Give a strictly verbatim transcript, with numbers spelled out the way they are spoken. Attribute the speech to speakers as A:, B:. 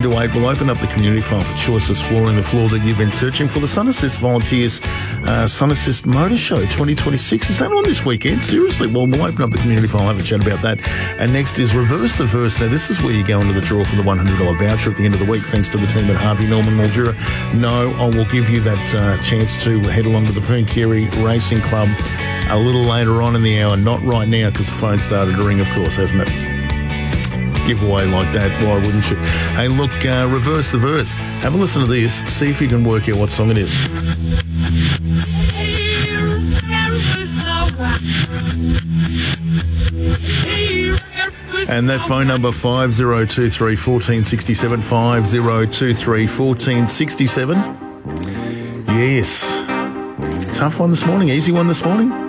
A: to eight, we'll open up the community file for Choices Flooring, the floor that you've been searching for. The Sun Assist Volunteers uh, Sun Assist Motor Show twenty twenty-six. Is that on this weekend? Seriously? Well, we'll open up the community file, have a chat about that. And next is Reverse the Verse. Now, this is where you go into the draw for the one hundred dollars voucher at the end of the week, thanks to the team at Harvey Norman Mildura. No, I will give you that uh, chance to head along to the Pooncarie Racing Club a little later on in the hour. Not right now, because the phone started to ring, of course, hasn't it? Giveaway like that, why wouldn't you? Hey, look, uh, Reverse the Verse. Have a listen to this. See if you can work out what song it is. And that phone number, five oh two three, one four six seven, five oh two three, one four six seven. Yes. Tough one this morning, easy one this morning.